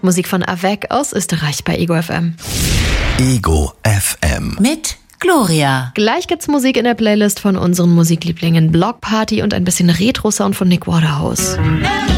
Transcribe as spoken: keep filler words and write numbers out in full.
Musik von Avec aus Österreich bei Ego F M. Ego F M. Mit Gloria. Gleich gibt's Musik in der Playlist von unseren Musiklieblingen Block Party und ein bisschen Retro-Sound von Nick Waterhouse.